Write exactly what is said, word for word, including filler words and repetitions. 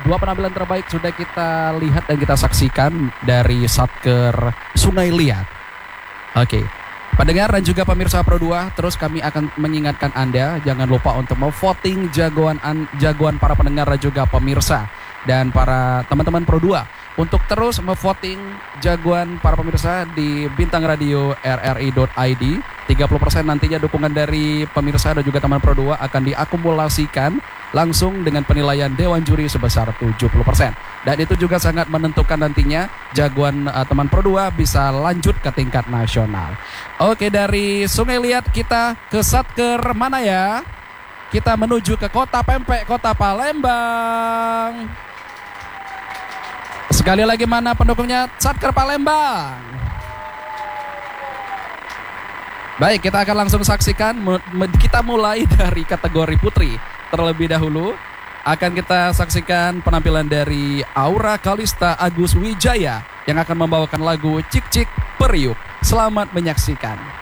dua penampilan terbaik sudah kita lihat dan kita saksikan dari Satker Sungai Liat. Oke, pendengar dan juga pemirsa Pro dua, terus kami akan mengingatkan Anda jangan lupa untuk memvoting jagoan an, jagoan para pendengar dan juga pemirsa dan para teman-teman Pro dua untuk terus memvoting jagoan para pemirsa di Bintang Radio R R I dot I D. tiga puluh persen nantinya dukungan dari pemirsa dan juga teman Pro dua akan diakumulasikan langsung dengan penilaian Dewan Juri sebesar tujuh puluh persen. Dan itu juga sangat menentukan nantinya jagoan uh, teman Pro dua bisa lanjut ke tingkat nasional. Oke, dari Sungai Liat kita ke Satker mana ya? Kita menuju ke Kota Pempek, Kota Palembang. Sekali lagi mana pendukungnya? Satker Palembang. Baik, kita akan langsung saksikan. Kita mulai dari kategori putri terlebih dahulu. Akan kita saksikan penampilan dari Aura Kalista Agus Wijaya yang akan membawakan lagu Cik Cik Periuk. Selamat menyaksikan.